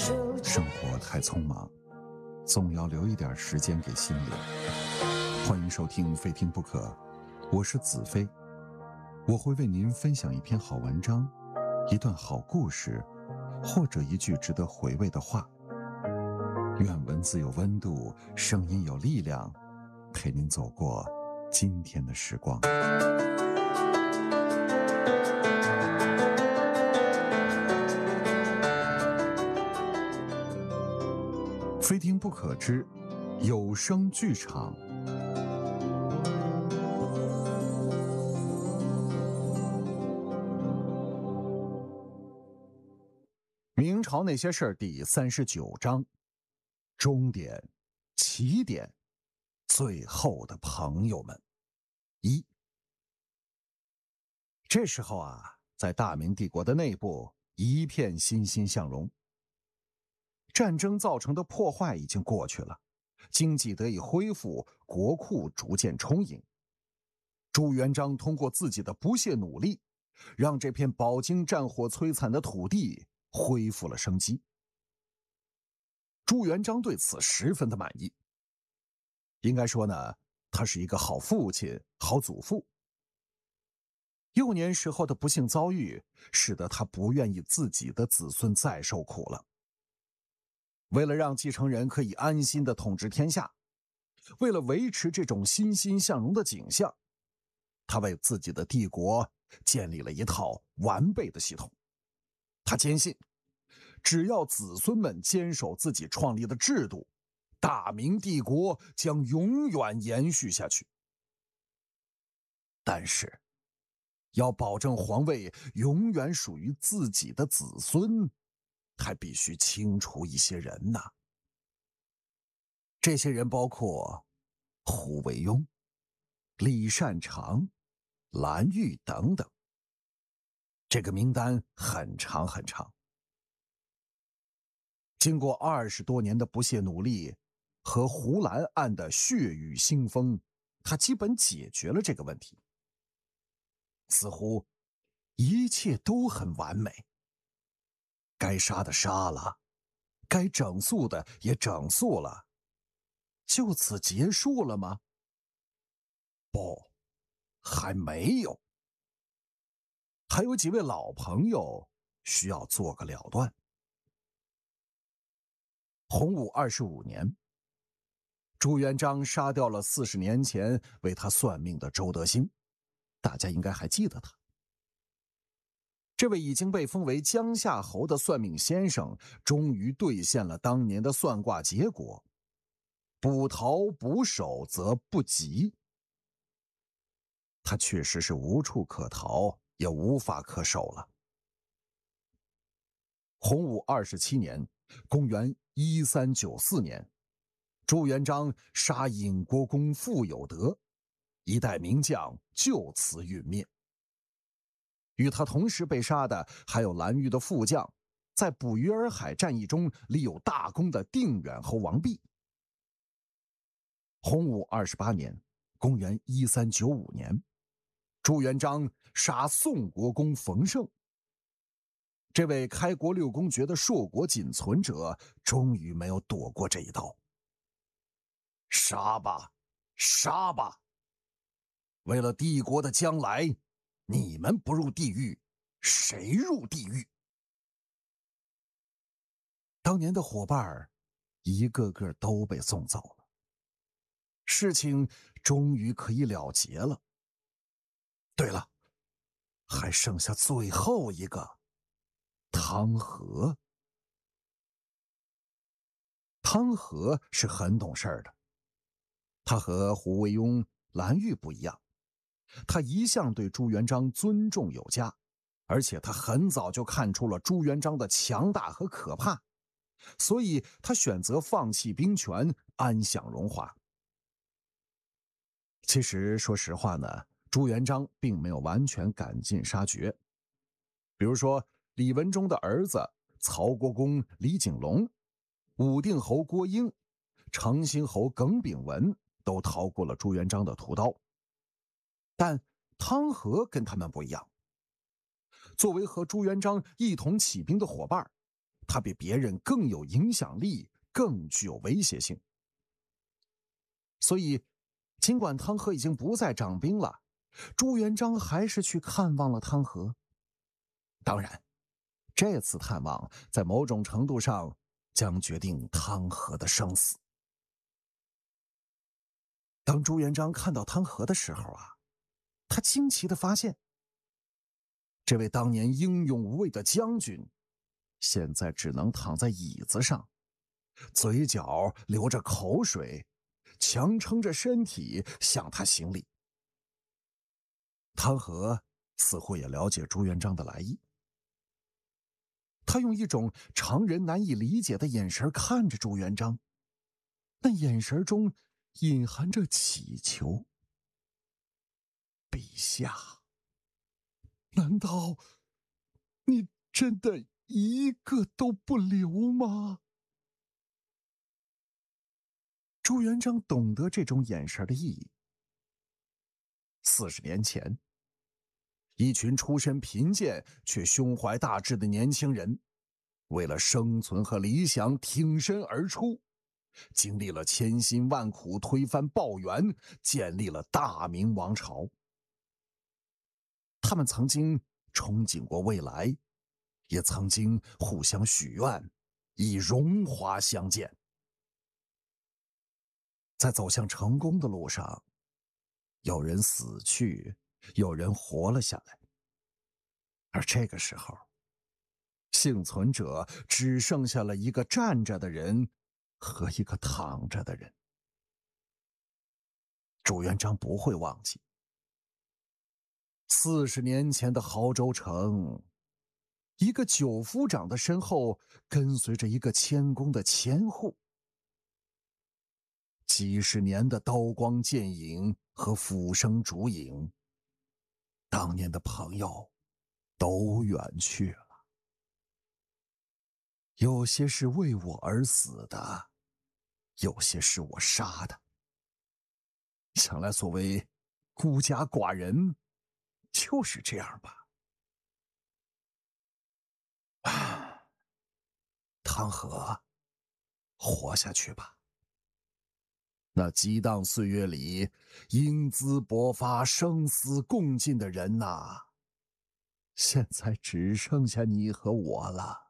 生活太匆忙，总要留一点时间给心灵。欢迎收听非听不可，我是子飞，我会为您分享一篇好文章，一段好故事，或者一句值得回味的话。愿文字有温度，声音有力量，陪您走过今天的时光。非听不可之有声剧场。明朝那些事儿第39章，终点、起点、最后的朋友们。一。这时候啊，在大明帝国的内部一片欣欣向荣。战争造成的破坏已经过去了，经济得以恢复，国库逐渐充盈。朱元璋通过自己的不懈努力，让这片饱经战火摧残的土地恢复了生机。朱元璋对此十分的满意。应该说呢，他是一个好父亲、好祖父。幼年时候的不幸遭遇，使得他不愿意自己的子孙再受苦了。为了让继承人可以安心地统治天下，为了维持这种欣欣向荣的景象，他为自己的帝国建立了一套完备的系统。他坚信，只要子孙们坚守自己创立的制度，大明帝国将永远延续下去。但是，要保证皇位永远属于自己的子孙，还必须清除一些人呐。这些人包括胡惟庸、李善长、蓝玉等等。这个名单很长很长。经过20多年的不懈努力和胡兰案的血雨腥风，他基本解决了这个问题。似乎一切都很完美。该杀的杀了，该整肃的也整肃了，就此结束了吗？不，还没有。还有几位老朋友需要做个了断。洪武25年，朱元璋杀掉了40年前为他算命的周德兴，大家应该还记得他。这位已经被封为江夏侯的算命先生，终于兑现了当年的算卦结果：不逃不守则不吉。他确实是无处可逃，也无法可守了。洪武27年，公元1394年，朱元璋杀尹国公傅有德，一代名将就此陨灭。与他同时被杀的还有蓝玉的副将，在捕鱼洱海战役中立有大功的定远侯王弼。洪武28年，公元1395年，朱元璋杀宋国公冯胜。这位开国6公爵的硕果仅存者，终于没有躲过这一刀。杀吧，杀吧！为了帝国的将来，你们不入地狱，谁入地狱？当年的伙伴一个个都被送走了，事情终于可以了结了。对了，还剩下最后一个，汤和。汤和是很懂事的，他和胡惟庸、蓝玉不一样，他一向对朱元璋尊重有加，而且他很早就看出了朱元璋的强大和可怕，所以他选择放弃兵权，安享荣华。其实说实话呢，朱元璋并没有完全赶尽杀绝。比如说李文忠的儿子曹国公李景隆、武定侯郭英、成兴侯耿炳文都逃过了朱元璋的屠刀。但汤和跟他们不一样，作为和朱元璋一同起兵的伙伴， 他比别人更有影响力，更具有威胁性。所以，尽管汤和已经不再掌兵了，朱元璋还是去看望了汤和。当然，这次探望在某种程度上将决定汤和的生死。当朱元璋看到汤和的时候啊，他惊奇地发现，这位当年英勇无畏的将军，现在只能躺在椅子上，嘴角流着口水，强撑着身体向他行礼。汤和似乎也了解朱元璋的来意，他用一种常人难以理解的眼神看着朱元璋，那眼神中隐含着祈求。陛下，难道你真的一个都不留吗？朱元璋懂得这种眼神的意义。40年前，一群出身贫贱却胸怀大志的年轻人，为了生存和理想挺身而出，经历了千辛万苦，推翻暴元，建立了大明王朝。他们曾经憧憬过未来，也曾经互相许愿，以荣华相见。在走向成功的路上，有人死去，有人活了下来。而这个时候，幸存者只剩下了一个站着的人和一个躺着的人。朱元璋不会忘记40年前的亳州城，一个9夫长的身后跟随着一个谦恭的千户。几十年的刀光剑影和斧声烛影，当年的朋友都远去了。有些是为我而死的，有些是我杀的。想来所谓孤家寡人，就是这样吧。汤和，活下去吧。那激荡岁月里英姿勃发、生死共进的人呐，现在只剩下你和我了。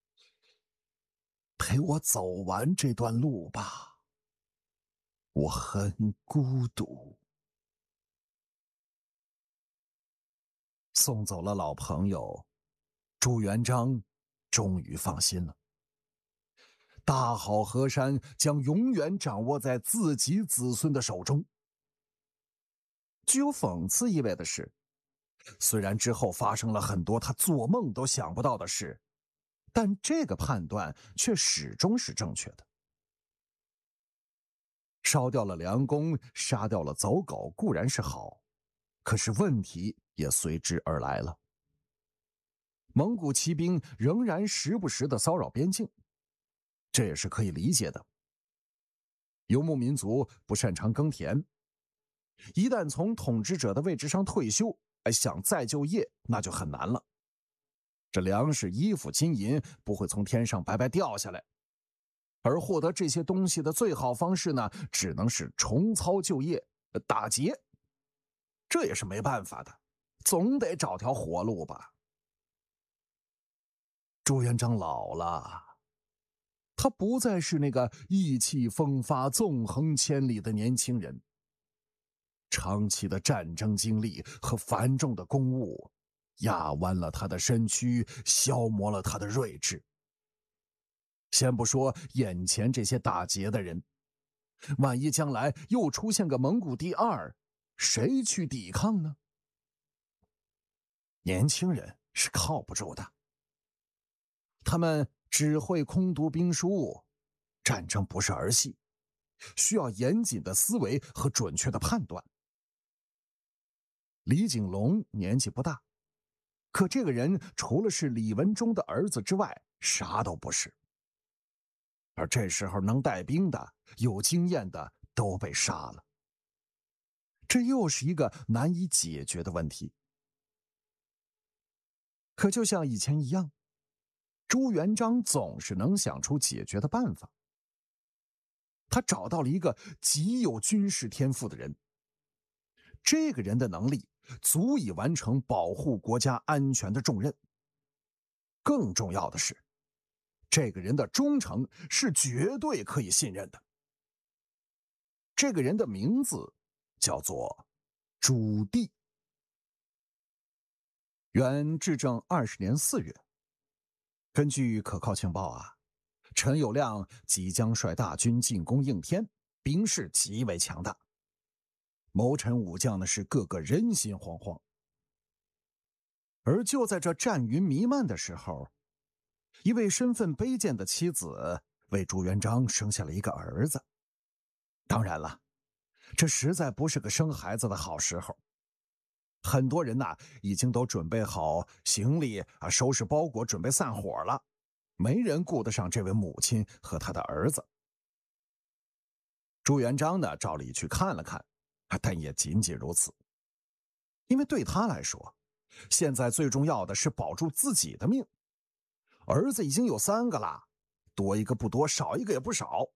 陪我走完这段路吧，我很孤独。送走了老朋友，朱元璋终于放心了。大好河山将永远掌握在自己子孙的手中。具有讽刺意味的是，虽然之后发生了很多他做梦都想不到的事，但这个判断却始终是正确的。烧掉了良弓，杀掉了走狗固然是好，可是问题也随之而来了。蒙古骑兵仍然时不时的骚扰边境，这也是可以理解的。游牧民族不擅长耕田，一旦从统治者的位置上退休，想再就业那就很难了。这粮食、衣服、金银不会从天上白白掉下来，而获得这些东西的最好方式呢，只能是重操旧业，打劫。这也是没办法的，总得找条活路吧。朱元璋老了，他不再是那个意气风发、纵横千里的年轻人。长期的战争经历和繁重的公务，压弯了他的身躯，消磨了他的睿智。先不说眼前这些打劫的人，万一将来又出现个蒙古第二，谁去抵抗呢？年轻人是靠不住的，他们只会空读兵书，战争不是儿戏，需要严谨的思维和准确的判断。李景龙年纪不大，可这个人除了是李文忠的儿子之外，啥都不是。而这时候能带兵的、有经验的都被杀了，这又是一个难以解决的问题。可就像以前一样， 朱元璋总是能想出解决的办法。他找到了一个极有军事天赋的人，这个人的能力足以完成保护国家安全的重任。更重要的是，这个人的忠诚是绝对可以信任的。这个人的名字叫做朱棣。元至正20年4月，根据可靠情报陈友谅即将率大军进攻应天，兵势极为强大，谋臣武将是个个人心惶惶。而就在这战云弥漫的时候，一位身份卑贱的妻子为朱元璋生下了一个儿子。当然了，这实在不是个生孩子的好时候。很多人已经都准备好行李收拾包裹，准备散伙了，没人顾得上这位母亲和他的儿子。朱元璋照理去看了看，但也仅仅如此。因为对他来说，现在最重要的是保住自己的命。儿子已经有3个了，多一个不多，少一个也不少。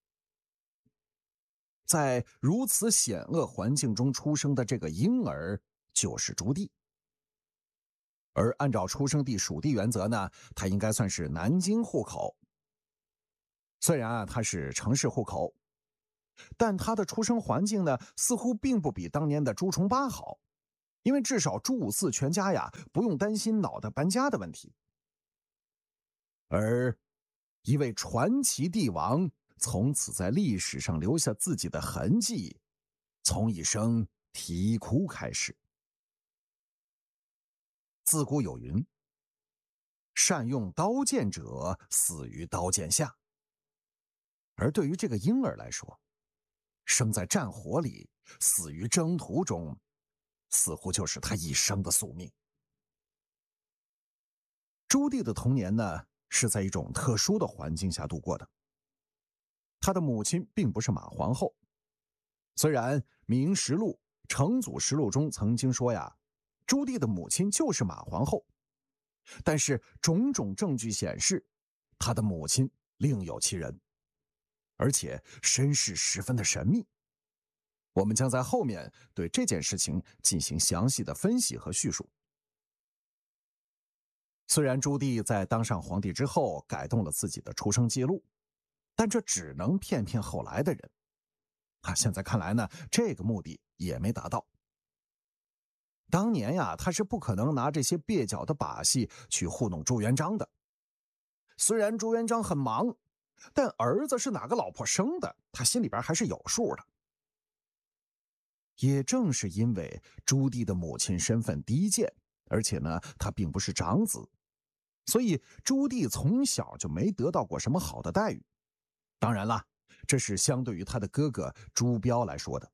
在如此险恶环境中出生的这个婴儿就是朱棣。而按照出生地属地原则他应该算是南京户口。虽然他是城市户口，但他的出生环境似乎并不比当年的朱重八好，因为至少朱五四全家不用担心脑袋搬家的问题。而一位传奇帝王从此在历史上留下自己的痕迹，从一声啼哭开始。自古有云，善用刀剑者死于刀剑下。而对于这个婴儿来说，生在战火里，死于征途中，似乎就是他一生的宿命。朱棣的童年是在一种特殊的环境下度过的。他的母亲并不是马皇后，虽然《明实录》《成祖实录》中曾经说朱棣的母亲就是马皇后，但是种种证据显示，他的母亲另有其人，而且身世十分的神秘。我们将在后面对这件事情进行详细的分析和叙述。虽然朱棣在当上皇帝之后改动了自己的出生记录，但这只能骗骗后来的人。现在看来这个目的也没达到。当年他是不可能拿这些蹩脚的把戏去糊弄朱元璋的。虽然朱元璋很忙，但儿子是哪个老婆生的，他心里边还是有数的。也正是因为朱棣的母亲身份低贱，而且他并不是长子，所以朱棣从小就没得到过什么好的待遇。当然了，这是相对于他的哥哥朱标来说的。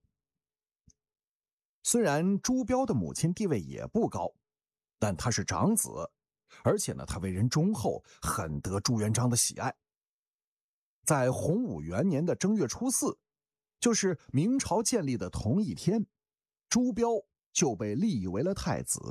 虽然朱标的母亲地位也不高，但他是长子，而且他为人忠厚，很得朱元璋的喜爱。在洪武元年的正月初4，就是明朝建立的同一天，朱标就被立为了太子。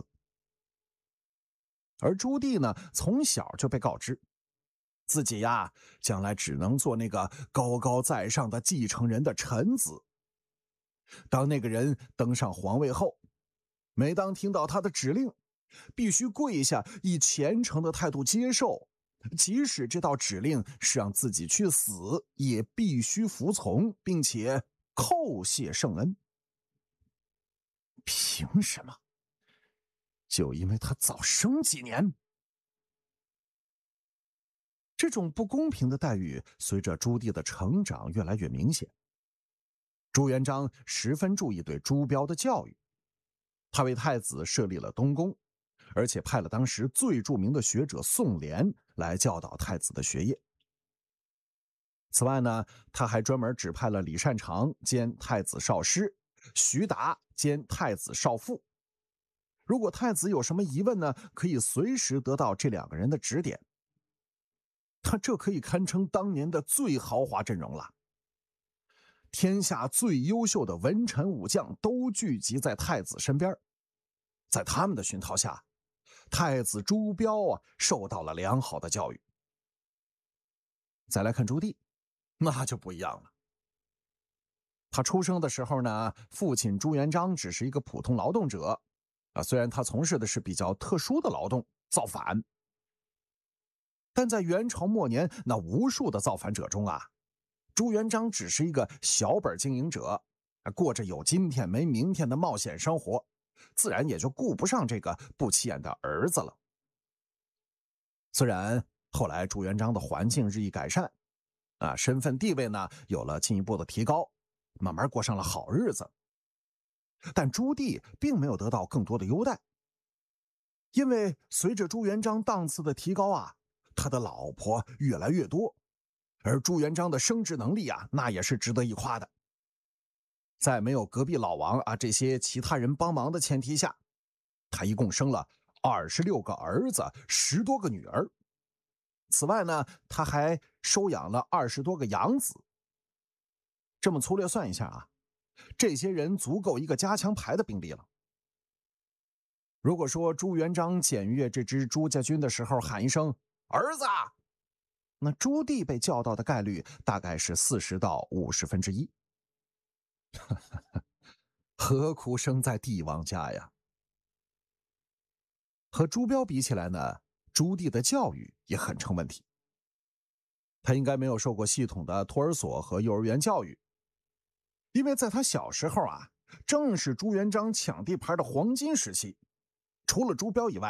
而朱棣从小就被告知，自己将来只能做那个高高在上的继承人的臣子。当那个人登上皇位后，每当听到他的指令，必须跪下，以虔诚的态度接受，即使这道指令是让自己去死，也必须服从，并且叩谢圣恩。凭什么？就因为他早生几年？这种不公平的待遇随着朱棣的成长越来越明显。朱元璋十分注意对朱标的教育，他为太子设立了东宫，而且派了当时最著名的学者宋濂来教导太子的学业。此外他还专门指派了李善长兼太子少师，徐达兼太子少傅。如果太子有什么疑问可以随时得到这2个人的指点。他这可以堪称当年的最豪华阵容了。天下最优秀的文臣武将都聚集在太子身边，在他们的熏陶下， 太子朱标啊受到了良好的教育。再来看朱棣，那就不一样了。他出生的时候呢，父亲朱元璋只是一个普通劳动者虽然他从事的是比较特殊的劳动，造反，但在元朝末年那无数的造反者中朱元璋只是一个小本经营者，过着有今天没明天的冒险生活，自然也就顾不上这个不起眼的儿子了。虽然后来朱元璋的环境日益改善身份地位呢有了进一步的提高，慢慢过上了好日子，但朱棣并没有得到更多的优待，因为随着朱元璋档次的提高他的老婆越来越多，而朱元璋的生殖能力那也是值得一夸的。在没有隔壁老王这些其他人帮忙的前提下，他一共生了26个儿子，10多个女儿。此外呢，他还收养了20多个养子。这么粗略算一下这些人足够一个加强排的兵力了。如果说朱元璋检阅这支朱家军的时候喊一声儿子，那朱棣被叫到的概率大概是40到1/50。何苦生在帝王家呀？和朱标比起来呢，朱棣的教育也很成问题。他应该没有受过系统的托儿所和幼儿园教育，因为在他小时候正是朱元璋抢地盘的黄金时期，除了朱标以外